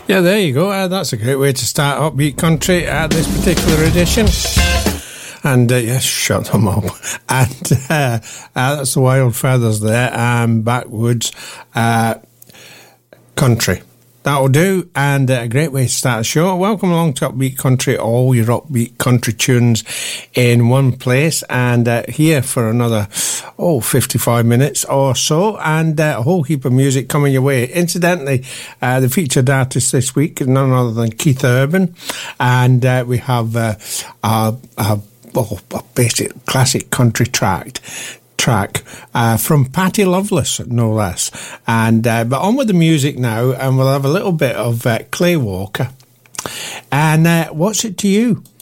Yeah, there you go. That's a great way to start Upbeat Country at this particular edition. And yes, shut them up. And that's the Wild Feathers there, and Backwoods Country. That'll do, and a great way to start the show. Welcome along to Upbeat Country, all your upbeat country tunes in one place, and here for another 55 minutes or so, and a whole heap of music coming your way. Incidentally, the featured artist this week is none other than Keith Urban, and we have a basic classic country track from Patty Loveless, no less. And but on with the music now, and we'll have a little bit of Clay Walker. And what's it to you?